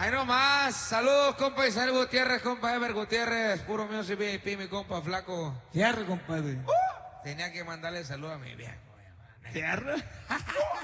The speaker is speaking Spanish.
Ahí nomás, saludos compa Isabel Gutiérrez, compa Ever Gutiérrez, puro Music VIP, mi compa flaco. Fierro, compadre. Tenía que mandarle saludos a mi viejo. Fierro.